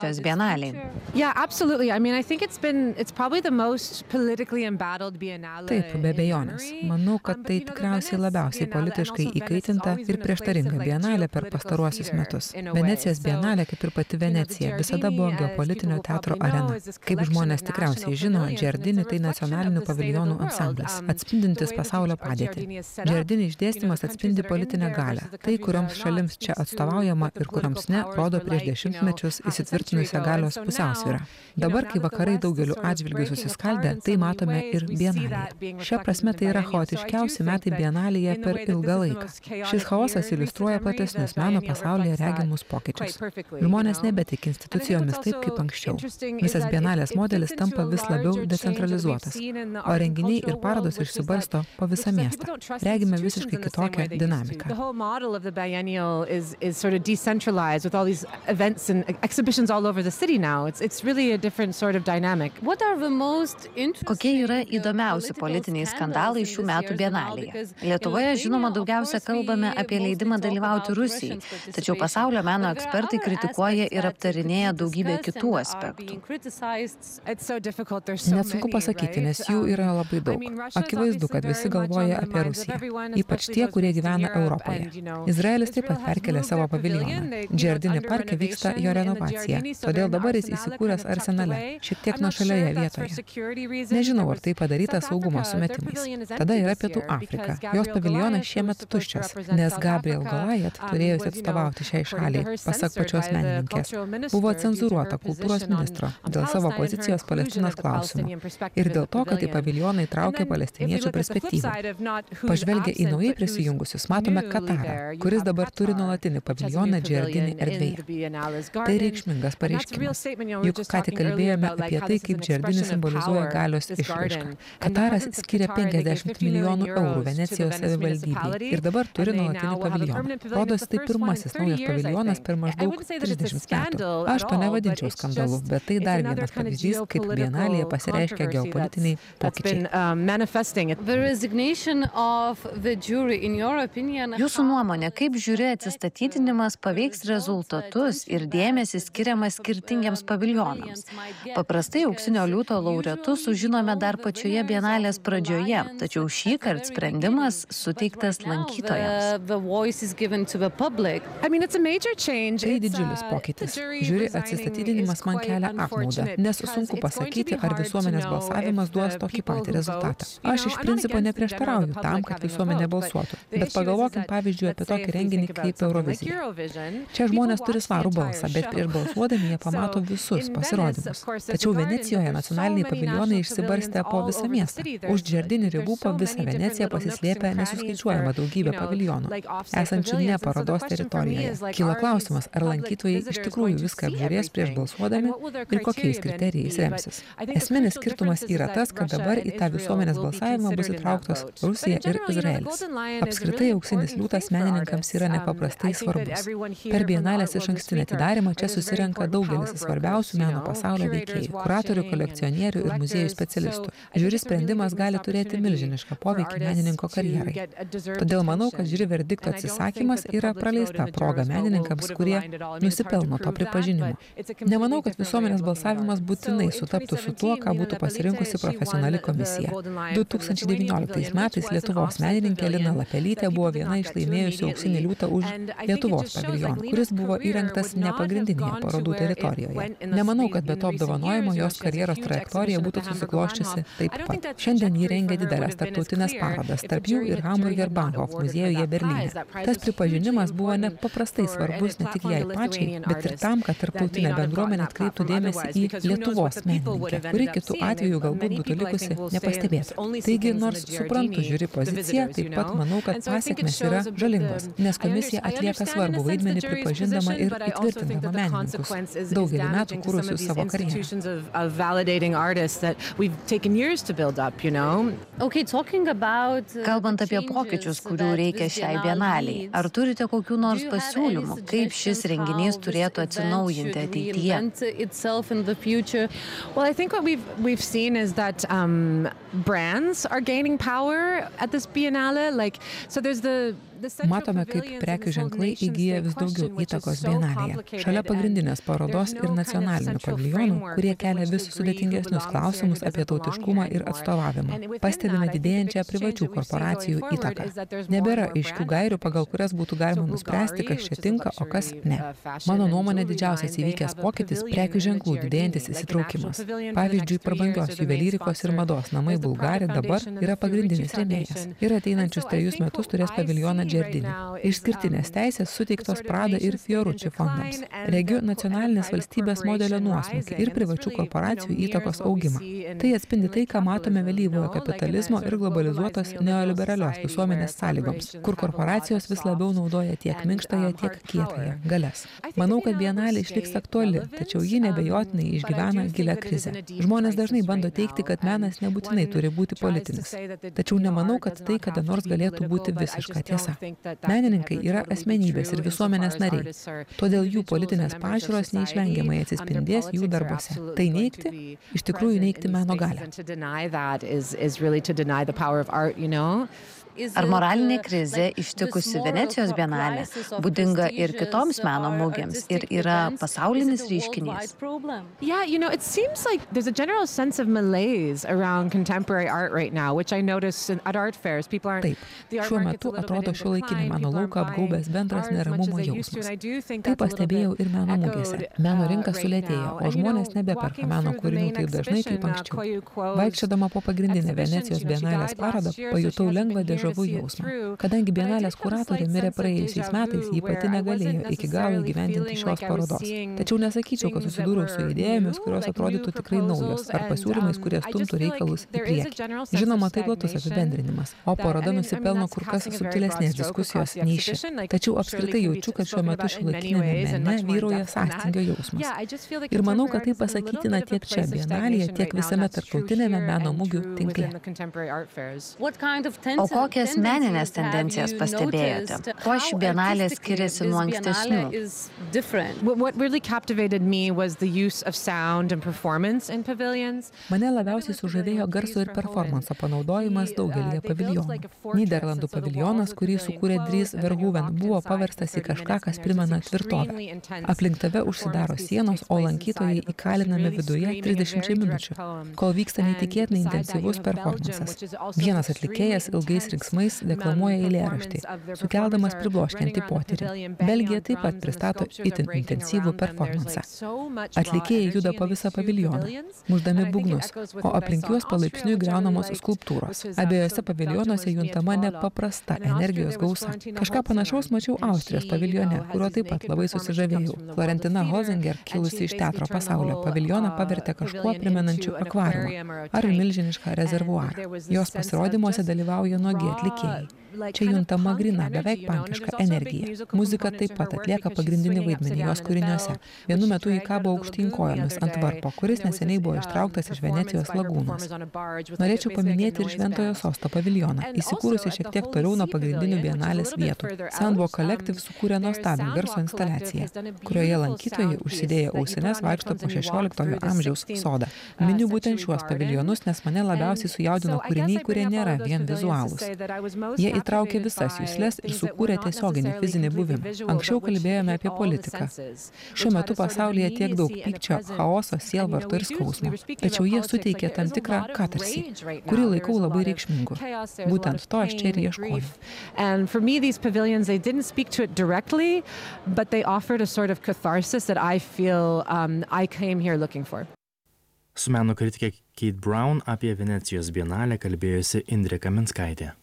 bienalei. Yeah, absolutely. I mean, I think it's probably the most politically embattled biennale. Taip, be abejonės. Manau, kad tai tikriausiai labiausiai politiškai įkaitinta ir prieštaringa bienalė per pastaruosius metus. Venecijos bienalė, kaip ir pati Venecija, visada buvo geopolitinio teatro arena. Kaip žmonės tikriausiai žino, Giardini tai nacionalinių paviljonų ansamblis, atspindintis pasaulio padėtį. Giardini išdėstymas atspindi politinę galią. Tai, kurioms šalims čia atstovaujama ir kurioms ne, rodo prieš dešimtmečius įsitvirtinusią galios pusiausvyrą. Dabar, kai vakarai daugeliu atžvilgių susiskaldė, tai matome ir bienalėje. Šia prasme tai yra chaotiškiausi metai bienalėje per ilgą laiką. Šis chaosas iliustruoja platesnius meno pasaulyje regimus pokyčius. Žmonės nebetiki institucijomis taip, kaip anksčiau. Visas bienalės modelis tampa vis labiau decentralizuotas, o renginiai ir parodos išsibarsto po visą miestą. Regime visiškai kitokią dinamiką. It's really a different sort of dynamic. Kokie yra įdomiausi politiniai skandalai šių metų bienalėje? Lietuvoje, žinoma, daugiausia kalbame apie leidimą dalyvauti Rusijai, tačiau pasaulio meno ekspertai kritikuoja ir aptarinėja daugybę kitų aspektų. Net sunku pasakyti, nes jų yra labai daug. Akivaizdu, kad visi galvoja apie Rusiją, ypač tie, kurie gyvena Europoje. Izraelis taip pat perkelė savo paviljoną. Giardini parke vyksta jo renovacija, todėl dabar jis įsikūręs Arsenale, šiek tiek nuošalioje vietoje. Nežinau, ar tai padaryta saugumo sumetimais. Tada yra Pietų Afrika. Jos paviljonas šiemet tuščias, nes Gabriel Goliath, turėjusi atstovauti šiai šaliai, pasak pačios menininkės, buvo cenzūruota kultūros ministro dėl savo pozicijos Palestinos klausimu ir dėl to, kad į paviljoną įtraukė palestiniečių perspektyvą. Pažvelgę į naujai prisijungusius, matome Katarą, kuris dabar turi nuolatinį paviljoną Giardini erdvėje. Tai reikšmingas pareiškimas. Juk ką tik kalbėjome apie tai, kaip Giardini simbolizuoja galios išraišką. Kataras skiria 50 milijonų eurų Venecijos savivaldybei ir dabar turi nuolatinį paviljoną. Rodos tai pirmasis naujas paviljonas per maždaug 30 metų. Aš to nevadinčiau skandalu, bet tai dar vienas pavyzdys, kaip bienalėje pasireiškia geopolitiniai pokyčiai. Jūsų nuomonė, kaip žiūri atsistatydinimas paveiks rezultatus ir dėmesį skiriamas skirtingiems paviljonams? Paprastai auksinio liūto laureatus sužinome dar pačioje bienalės pradžioje, tačiau šįkart sprendimas suteiktas lankytojams. Tai didžiulis pokytis. Žiūri, atsistatydinimas man kelia apmaudą, nes sunku pasakyti, ar visuomenės balsavimas duos tokį patį rezultatą. Aš iš principo neprieštarauju tam, kad visuomenė balsuotų, bet pagalvokim pavyzdžiui apie tokį renginį kaip Eurovizija. Čia žmonės turi svarų balsą, bet prieš balsuodami jie pamato visus pasirodymus. Tačiau Venecijoje nacionaliniai paviljonai išsibarstė po visą miestą. Už Giardini ribų po visą Veneciją pasislėpė nesuskaičiuojama daugybė paviljonų, esančių ne parodos teritorijoje. Kyla klausimas, ar lankytojai iš tikrųjų viską apžiūrės prieš balsuodami ir kokiais kriterijais remsis. Esminis skirtumas yra tas, kad dabar į tą visuomenės balsavimą bus įtrauktos Rusija ir Izraelis. Apskritai auksinis liūtas menininkams yra nepaprastai svarbus. Per bienalės išankstinį atidarymą čia susirenka daugelis svarbiausių meno pasaulio veikėjų, kuratorių, kolekcionierių ir muziejų specialistų. Žiūri sprendimas gali turėti milžinišką poveikį menininko karjerai. Todėl manau, kad žiūri verdikto atsisakymas yra praleista proga menininkams, kurie nusipelno to pripažinimo. Nemanau, kad visuomenės balsavimas būtinai sutaptų su tuo, ką būtų pasirinkusi profesionali komisija. 2019 metais Lietuvos menininkė Lina Lapelytė buvo viena iš laimėjusių auksinį liūtą už Lietuvos paviljoną, kuris buvo įrengtas nepagrindinėje parodų teritorijoje. Nemanau, kad be to apdovanojimo jos karjeros trajektorija būtų susikloščiusi taip pat. Šiandien ji rengia didelės tarptautinės parodas, tarp jų ir Hamburger Bahnhof muziejuje Berlyne. Tas pripažinimas buvo nepaprastai svarbus ne tik jai pačiai, bet ir tam, kad tarptautinė bendruomenė atkreiptų dėmesį į Lietuvos menininkę, kuri kitų atveju galbūt būtų likusi nepastebėta. Taigi, nors suprantu žiūri poziciją, taip pat manau, kad pasekmės yra žalingos, nes komisija atlieka svarbų vaidmenį pripažindama ir įtvirtindama menininkus, daugelį metų kūrusius savo karjerą. Kalbant apie pokyčius, kurių reikia šiai bienaliai, ar turite kokių nors pasiūlymų, kaip šis renginys turėtų atsinaujinti ateityje? Well, I think what we've seen is that brands are gaining power at this Biennale. So there's Matome, kaip prekių ženklai įgyja vis daugiau įtakos bienalėje. Šalia pagrindinės parodos ir nacionalinių paviljonų, kurie kelia vis sudėtingesnius klausimus apie tautiškumą ir atstovavimą. Pastebime didėjančią privačių korporacijų įtaką. Nebėra aiškių gairių, pagal kurias būtų galima nuspręsti, kas čia tinka, o kas ne. Mano nuomonė didžiausias įvykęs pokytis – prekių ženklų didėjantis įsitraukimas. Pavyzdžiui, prabangios juvelyrikos ir mados namai Bulgari dabar yra pagrindinis rėmėjas. Ir ateinančius 3 metus turės paviljoną Giardini. Išskirtinės teisės suteiktos Prada ir Fiorucci fondams. Regiu nacionalinės valstybės modelio nuosmukį ir privačių korporacijų įtakos augimą. Tai atspindi tai, ką matome vėlyvojo kapitalizmo ir globalizuotos neoliberalios visuomenės sąlygoms, kur korporacijos vis labiau naudoja tiek minkštąją, tiek kietąją galias. Manau, kad bienalė išliks aktuali, tačiau ji nebejotinai išgyvena gilią krizę. Žmonės dažnai bando teigti, kad menas nebūtinai turi būti politinis. Tačiau nemanau, kad tai kada nors galėtų būti visiška tiesa. Menininkai yra asmenybės ir visuomenės nariai. Todėl jų politinės pažiūros neišvengiamai atsispindės jų darbuose. Tai neigti, iš tikrųjų neigti meno galią. Ar moralinė krizė ištikusi Venecijos bienalė būdinga ir kitoms meno mugėms ir yra pasaulinis reiškinys? Yeah, it seems like there's a general sense of malaise around contemporary art right now, which I notice at art fairs. People aren't. Taip, šiuo metu atrodo šiuolaikinį meno lauką apgaubęs bendras neramumo jausmas. Tai pastebėjau ir meno mugėse. Meno rinka sulėtėjo, o žmonės nebeperka meno kūrinių taip dažnai kaip anksčiau. Vaikščiodama po pagrindinę Venecijos bienalės parodą, pajutau lengvą dežavų jausmą. Kadangi bienalės kuratorė mirė praėjusiais metais, ji pati negalėjo iki galo įgyvendinti šios parodos. Tačiau nesakyčiau, kad susidūriau su idėjomis, kurios atrodytų tikrai naujos, ar pasiūlymais, kurie stumtų reikalus į priekį. Žinoma, tai platus apibendrinimas, o paroda nusipelno kur kas subtilesnės diskusijos nei ši. Tačiau apskritai jaučiu, kad šiuo metu šiuolaikiniame mene vyrauja sąstingio jausmas. Ir manau, kad tai pasakytina tiek čia bienalėje, tiek visame tarptautinėme meno mugių tinkle. O kokias meninės tendencijas pastebėjote? Kuo ši bienalė skiriasi nuo ankstesnių? What really captivated me was the use of sound and performance in pavilions. Mane labiausiai sužavėjo garso ir performanso panaudojimas daugelyje paviljonų. Nyderlandų paviljonas, kurį sukūrė Dries Verhoeven, buvo paverstas į kažką, kas primena tvirtovę. Aplink tave užsidaro sienos, o lankytojai įkalinami viduje 30 minučių, kol vyksta neįtikėtinai intensyvus performansas. Vienas atlikėjas ilgais riksmais deklamuoja eilėraštį, sukeldamas pribloškiantį potyrį. Belgija taip pat pristato itin intensyvų performansą. Atlikėjai juda po visą paviljoną, mušdami būgnus, o aplink juos palaipsniui griaunamos skulptūros. Abiejose paviljonuose juntama nepaprasta energijos gausa. Kažką panašaus mačiau Austrijos paviljone, kuriuo taip pat labai susižavėjau. Florentina Holzinger, kilusi iš teatro pasaulio, paviljoną pavertė kažkuo primenančiu akvariumą ar milžinišką rezervuarą. Jos pasirodymuose dalyvauja nuogi atlikėjai. Čia juntama gryna, beveik pankiška energija. Muzika taip pat atlieka pagrindinį vaidmenį jos kūriniuose. Vienu metu jį kabo aukštyn kojomis ant varpo, kuris neseniai buvo ištrauktas iš Venecijos lagūnos. Norėčiau paminėti ir Šventojo Sosto paviljoną, įsikūrusi šiek tiek toliau nuo pagrindinių bienalės vietų. Sandbo Collective sukūrė nuostabią garso instaliaciją, kurioje lankytojai užsidėję ausines vaikšto po 16 amžiaus sodą. Miniu būtent šiuos paviljonus, nes mane labiausiai sujaudino kūriniai, kurie nėra vien vizualūs. Jie įtraukė visas juslės ir sukūrė tiesioginį fizinį buvimą. Anksčiau kalbėjome apie politiką. Šiuo metu pasaulyje tiek daug pykčio, chaoso, sielvarto ir skausmo. Tačiau jie suteikė tam tikrą katarsį, kurį laikau labai reikšmingu. Būtent to aš čia ir ieškoju. And for me, these pavilions, they didn't speak to it directly, but they offered a sort of catharsis that I feel I came here looking for. Su meno kritikė Kate Brown apie Venecijos bienalę kalbėjosi Indrė Kaminskaitė.